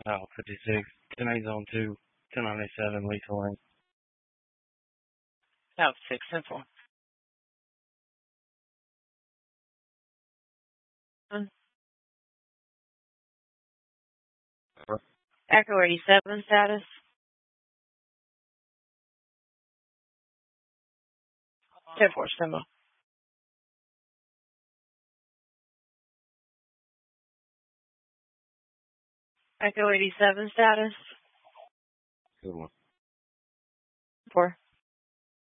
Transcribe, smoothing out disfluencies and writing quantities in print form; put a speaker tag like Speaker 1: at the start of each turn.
Speaker 1: Alpha 56, 10 Zone 2, 1097, Lisa Lane.
Speaker 2: Alpha 6, simple. Echo 87 status. 10-4 symbol. Echo 87 status.
Speaker 1: Good one.
Speaker 2: 4.